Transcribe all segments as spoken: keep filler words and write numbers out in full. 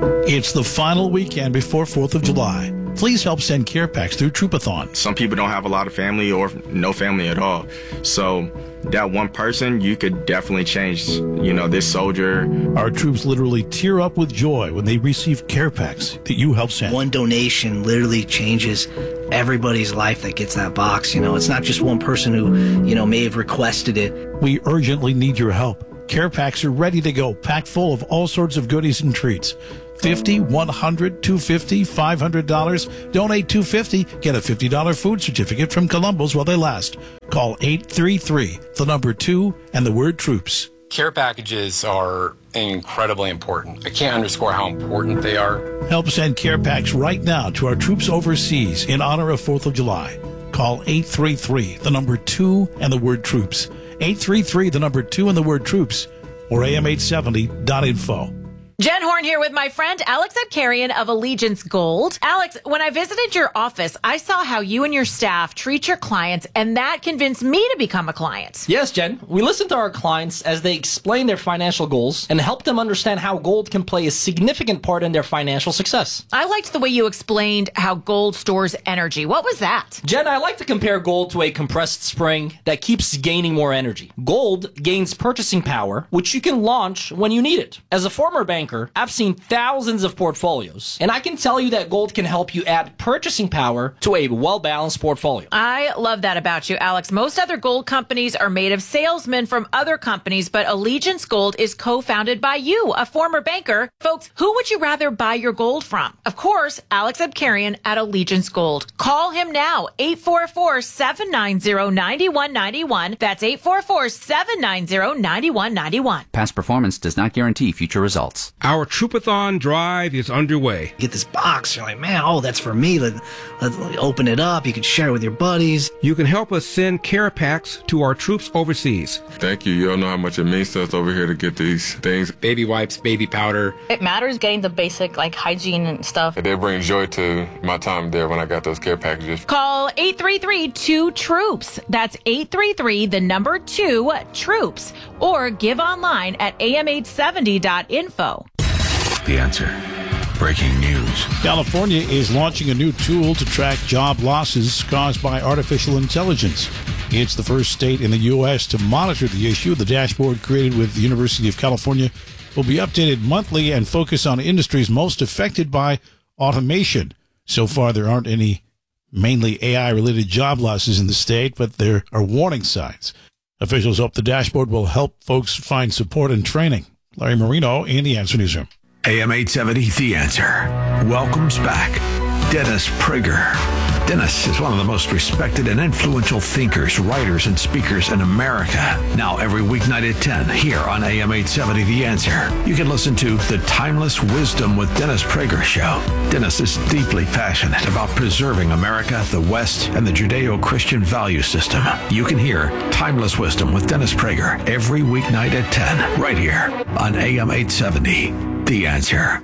It's the final weekend before fourth of July. Please help send care packs through Troopathon. Some people don't have a lot of family or no family at all. So that one person, you could definitely change, you know, this soldier. Our troops literally tear up with joy when they receive care packs that you help send. One donation literally changes everybody's life that gets that box. You know, it's not just one person who, you know, may have requested it. We urgently need your help. Care packs are ready to go, packed full of all sorts of goodies and treats. fifty dollars, one hundred dollars, two hundred fifty dollars, five hundred dollars. Donate two hundred fifty dollars. Get a fifty dollars food certificate from Columbo's while they last. Call eight three three, the number two, and the word troops. Care packages are incredibly important. I can't underscore how important they are. Help send care packs right now to our troops overseas in honor of fourth of July. Call eight three three, the number two, and the word troops. eight three three, the number two, and the word troops, or A M eight seventy dot info. Jen Horn here with my friend Alex Abkarian of Allegiance Gold. Alex, when I visited your office, I saw how you and your staff treat your clients, and that convinced me to become a client. Yes, Jen. We listen to our clients as they explain their financial goals and help them understand how gold can play a significant part in their financial success. I liked the way you explained how gold stores energy. What was that? Jen, I like to compare gold to a compressed spring that keeps gaining more energy. Gold gains purchasing power, which you can launch when you need it. As a former banker, I've seen thousands of portfolios, and I can tell you that gold can help you add purchasing power to a well-balanced portfolio. I love that about you, Alex. Most other gold companies are made of salesmen from other companies, but Allegiance Gold is co-founded by you, a former banker. Folks, who would you rather buy your gold from? Of course, Alex Abkarian at Allegiance Gold. Call him now, eight four four, seven nine zero, nine one nine one. That's eight four four, seven nine zero, nine one nine one. Past performance does not guarantee future results. Our Troopathon drive is underway. You get this box, you're like, man, oh, that's for me. Let, let's open it up. You can share it with your buddies. You can help us send care packs to our troops overseas. Thank you. You all know how much it means to us over here to get these things. Baby wipes, baby powder. It matters getting the basic, like, hygiene and stuff. It did bring joy to my time there when I got those care packages. Call eight three three, two, troops. That's eight three three, the number two, troops. Or give online at A M eight seventy dot info. The Answer. Breaking news. California is launching a new tool to track job losses caused by artificial intelligence. It's the first state in the U S to monitor the issue. The dashboard created with the University of California will be updated monthly and focus on industries most affected by automation. So far, there aren't any mainly A I-related job losses in the state, but there are warning signs. Officials hope the dashboard will help folks find support and training. Larry Marino in the Answer Newsroom. A M eight seventy, The Answer, welcomes back Dennis Prager. Dennis is one of the most respected and influential thinkers, writers, and speakers in America. Now every weeknight at ten here on A M eight seventy, The Answer, you can listen to The Timeless Wisdom with Dennis Prager show. Dennis is deeply passionate about preserving America, the West, and the Judeo-Christian value system. You can hear Timeless Wisdom with Dennis Prager every weeknight at ten, right here on A M eight seventy, The Answer.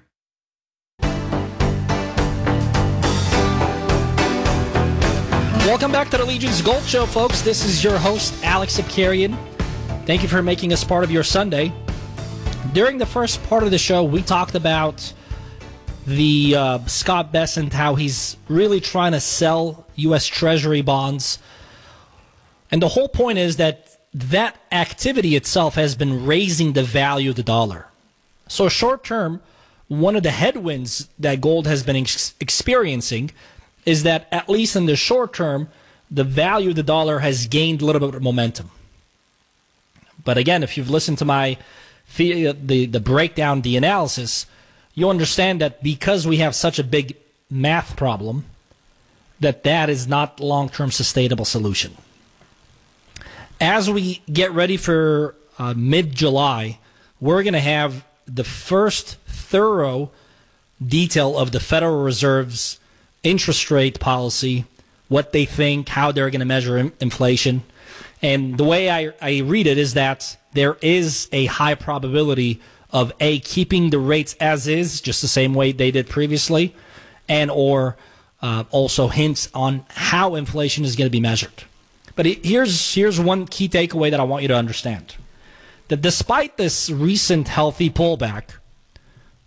Welcome back to the Allegiance Gold Show, folks. This is your host, Alex Abkarian. Thank you for making us part of your Sunday. During the first part of the show, we talked about the uh, Scott Bessent, how he's really trying to sell U S Treasury bonds. And the whole point is that that activity itself has been raising the value of the dollar. So short term, one of the headwinds that gold has been ex- experiencing is that at least in the short term, the value of the dollar has gained a little bit of momentum. But again, if you've listened to my the the, the breakdown, the analysis, you understand that because we have such a big math problem, that that is not a long-term sustainable solution. As we get ready for uh, mid-July, we're going to have the first thorough detail of the Federal Reserve's interest rate policy, what they think, how they're going to measure in- inflation. And the way I, I read it is that there is a high probability of A, keeping the rates as is, just the same way they did previously, and or uh, also hints on how inflation is going to be measured. But it, here's here's one key takeaway that I want you to understand. That despite this recent healthy pullback,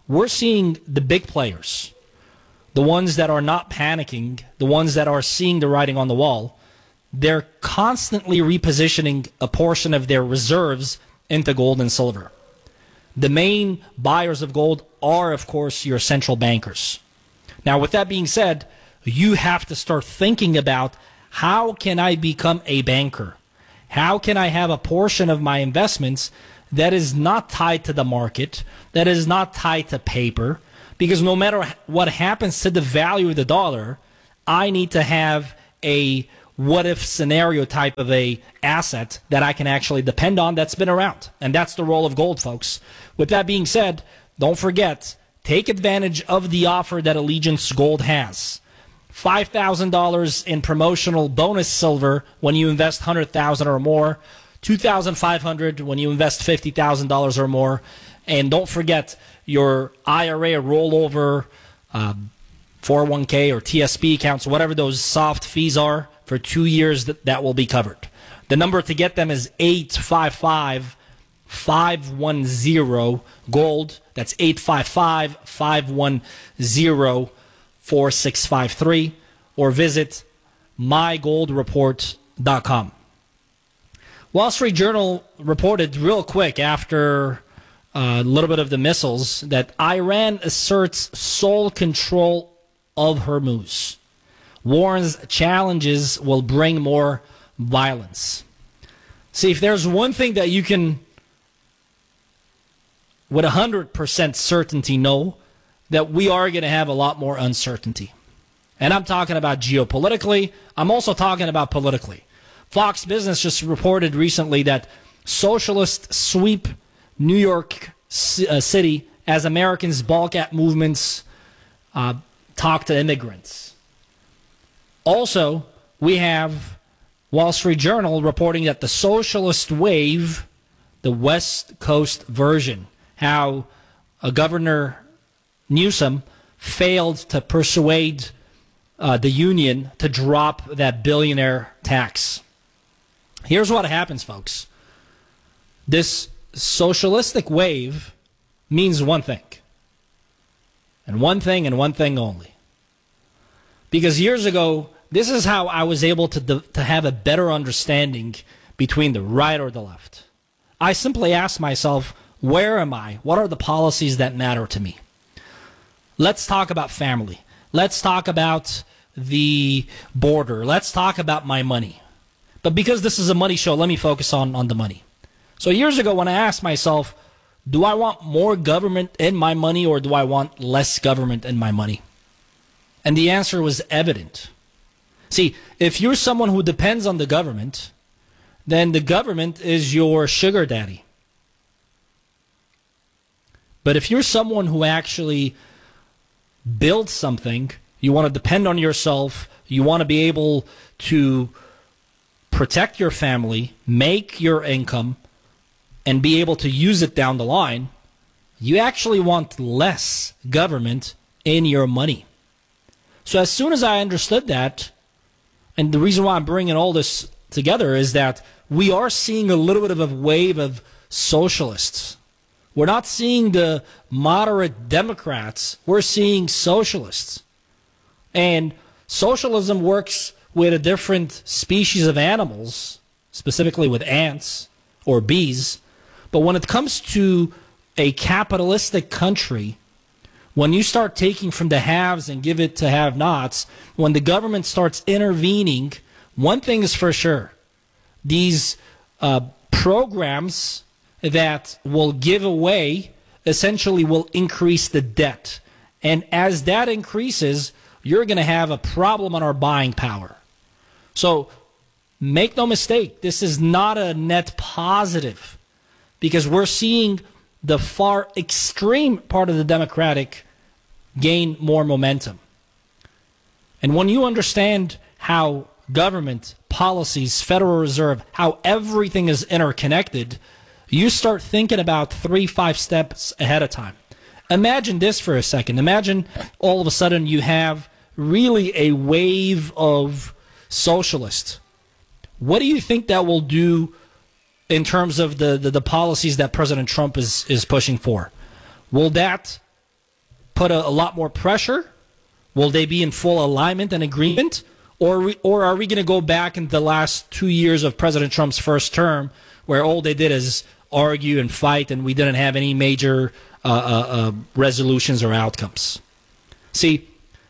we're seeing the big players, the ones that are not panicking, the ones that are seeing the writing on the wall, they're constantly repositioning a portion of their reserves into gold and silver. The main buyers of gold are, of course, your central bankers. Now, with that being said, you have to start thinking about, how can I become a banker? How can I have a portion of my investments that is not tied to the market, that is not tied to paper? Because no matter what happens to the value of the dollar, I need to have a what-if scenario type of a asset that I can actually depend on that's been around. And that's the role of gold, folks. With that being said, don't forget, take advantage of the offer that Allegiance Gold has. five thousand dollars in promotional bonus silver when you invest one hundred thousand dollars or more, two thousand five hundred dollars when you invest fifty thousand dollars or more. And don't forget your I R A rollover, uh, four oh one k or T S P accounts, whatever those soft fees are, for two years that, that will be covered. The number to get them is eight five five, five one zero, GOLD. That's eight five five, five one zero, four six five three, or visit my gold report dot com. Wall Street Journal reported real quick after a little bit of the missiles that Iran asserts sole control of Hormuz. Warns challenges will bring more violence. See, if there's one thing that you can, with one hundred percent certainty, know, that we are going to have a lot more uncertainty. And I'm talking about geopolitically. I'm also talking about politically. Fox Business just reported recently that socialists sweep New York City as Americans balk at movements, uh, talk to immigrants. Also, we have Wall Street Journal reporting that the socialist wave, the West Coast version, how a Governor Newsom failed to persuade uh, the union to drop that billionaire tax. Here's what happens, folks. This socialistic wave means one thing, and one thing and one thing only. Because years ago, this is how I was able to to have a better understanding between the right or the left. I simply asked myself, where am I? What are the policies that matter to me? Let's talk about family. Let's talk about the border. Let's talk about my money. But because this is a money show, let me focus on, on the money. So years ago, when I asked myself, do I want more government in my money or do I want less government in my money? And the answer was evident. See, if you're someone who depends on the government, then the government is your sugar daddy. But if you're someone who actually builds something, you want to depend on yourself, you want to be able to protect your family, make your income, and be able to use it down the line, you actually want less government in your money. So as soon as I understood that, and the reason why I'm bringing all this together is that we are seeing a little bit of a wave of socialists. We're not seeing the moderate Democrats. We're seeing socialists. And socialism works with a different species of animals, specifically with ants or bees. But when it comes to a capitalistic country, when you start taking from the haves and give it to have-nots, when the government starts intervening, one thing is for sure. These uh, programs that will give away essentially will increase the debt. And as that increases, you're going to have a problem on our buying power. So make no mistake, this is not a net positive because we're seeing the far extreme part of the Democratic gain more momentum. And when you understand how government, policies, Federal Reserve, how everything is interconnected, you start thinking about three, five steps ahead of time. Imagine this for a second. Imagine all of a sudden you have really a wave of socialists. What do you think that will do in terms of the, the, the policies that President Trump is, is pushing for? Will that put a, a lot more pressure? Will they be in full alignment and agreement? Or, we, or are we going to go back in the last two years of President Trump's first term where all they did is argue and fight and we didn't have any major uh, uh, uh, resolutions or outcomes? See,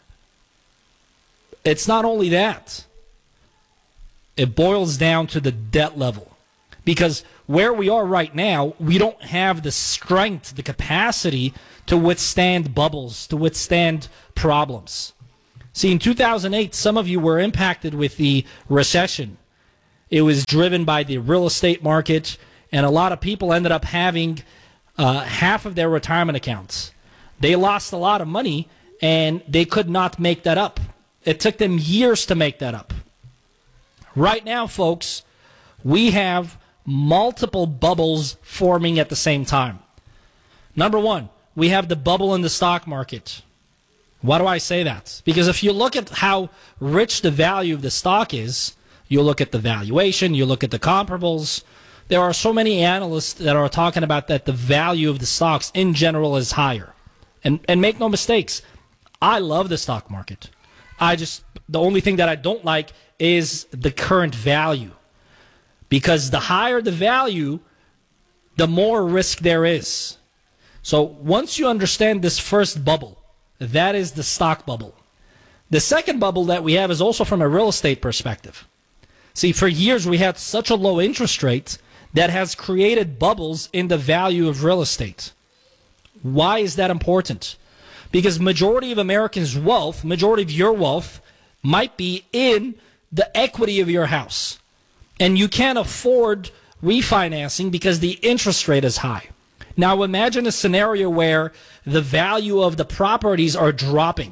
it's not only that. It boils down to the debt level. Because where we are right now, we don't have the strength, the capacity to withstand bubbles, to withstand problems. See, in two thousand eight, some of you were impacted with the recession. It was driven by the real estate market, and a lot of people ended up having uh, half of their retirement accounts. They lost a lot of money, and they could not make that up. It took them years to make that up. Right now, folks, we have multiple bubbles forming at the same time. Number one, we have the bubble in the stock market. Why do I say that? Because if you look at how rich the value of the stock is, you look at the valuation, you look at the comparables, there are so many analysts that are talking about that the value of the stocks in general is higher. And and make no mistakes, I love the stock market. I just, the only thing that I don't like is the current value. Because the higher the value, the more risk there is. So once you understand this first bubble, that is the stock bubble. The second bubble that we have is also from a real estate perspective. See, for years we had such a low interest rate that has created bubbles in the value of real estate. Why is that important? Because majority of Americans' wealth, majority of your wealth, might be in the equity of your house. And you can't afford refinancing because the interest rate is high. Now imagine a scenario where the value of the properties are dropping.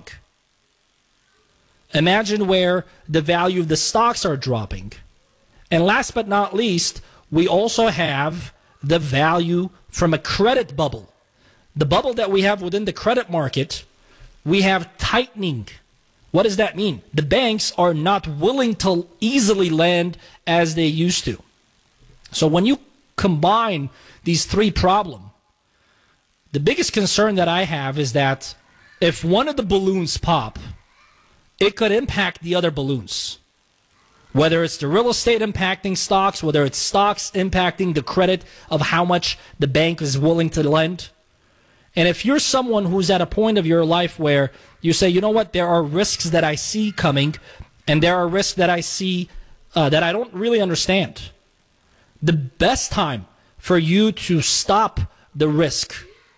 Imagine where the value of the stocks are dropping. And last but not least, we also have the value from a credit bubble. The bubble that we have within the credit market, we have tightening. What does that mean? The banks are not willing to easily lend as they used to. So when you combine these three problems, the biggest concern that I have is that if one of the balloons pop, it could impact the other balloons. Whether it's the real estate impacting stocks, whether it's stocks impacting the credit of how much the bank is willing to lend. And if you're someone who's at a point of your life where you say, you know what, there are risks that I see coming, and there are risks that I see uh, that I don't really understand. The best time for you to stop the risk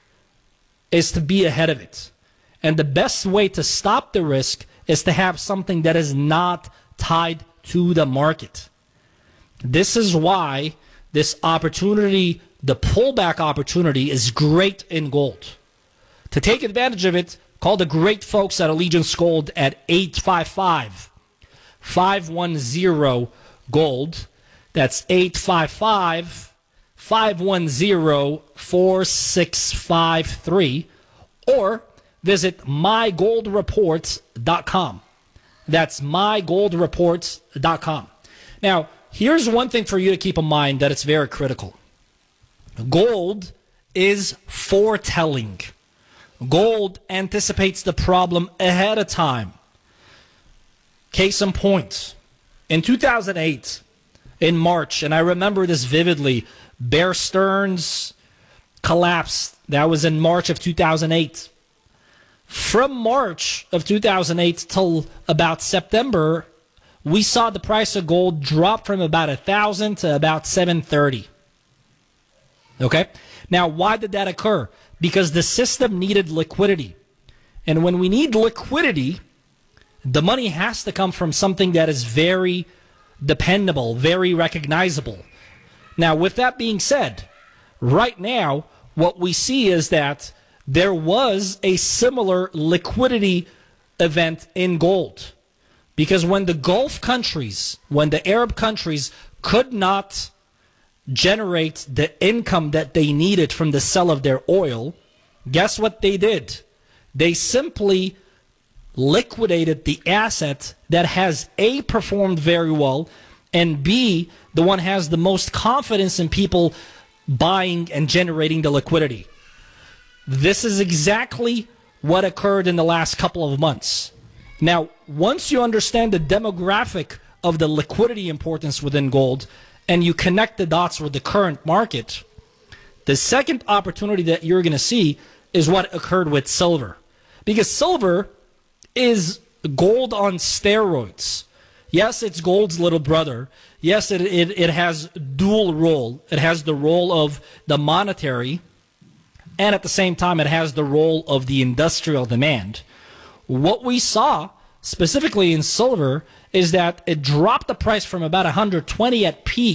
is to be ahead of it. And the best way to stop the risk is to have something that is not tied to the market. This is why this opportunity, the pullback opportunity, is great in gold. To take advantage of it, call the great folks at Allegiance Gold at eight five five, five one zero, GOLD. That's eight five five, five one zero, four six five three. Or visit my gold reports dot com. That's my gold reports dot com. Now, here's one thing for you to keep in mind that it's very critical. Gold is foretelling. Gold anticipates the problem ahead of time. Case in point, in two thousand eight, in March, and I remember this vividly, Bear Stearns collapsed. That was in March of two thousand eight. From March of two thousand eight till about September, we saw the price of gold drop from about one thousand to about seven thirty. Okay? Now, why did that occur? Because the system needed liquidity. And when we need liquidity, the money has to come from something that is very dependable, very recognizable. Now, with that being said, right now, what we see is that there was a similar liquidity event in gold. Because when the Gulf countries, when the Arab countries could not generate the income that they needed from the sale of their oil, guess what they did? They simply liquidated the asset that has A, performed very well, and B, the one has the most confidence in people buying and generating the liquidity. This is exactly what occurred in the last couple of months. Now, once you understand the demographic of the liquidity importance within gold and you connect the dots with the current market, the second opportunity that you're going to see is what occurred with silver. Because silver is gold on steroids. Yes, it's gold's little brother. Yes, it, it, it has dual role. It has the role of the monetary, and at the same time, it has the role of the industrial demand. What we saw, specifically in silver, is that it dropped the price from about one hundred twenty at peak